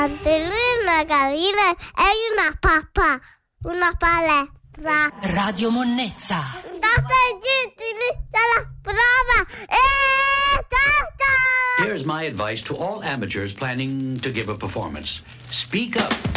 elefante, lui è una gallina e una pappa, una palestra. Radio Monnezza. State zitti, inizia la prova. Here's my advice to all amateurs planning to give a performance. Speak up.